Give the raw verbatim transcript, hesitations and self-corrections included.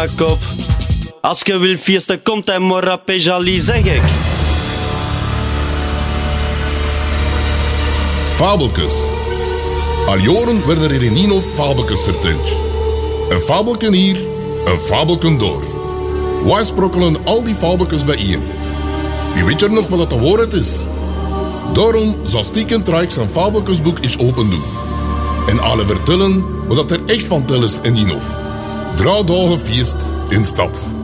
Jacob. Als je wil feesten, komt hij maar op Pejali, zeg ik. Fabeltjes. Al jaren werden er in Ninov fabeltjes verteld. Een fabeltje hier, een fabeltje door. Wij sprokkelen al die fabeltjes bijeen. Wie weet er nog wat de waarheid is? Daarom zal Stieken Trijk zijn fabeltjesboek eens open doen. En alle vertellen wat er echt van tel is in Ninov. Drie dagen feest in stad.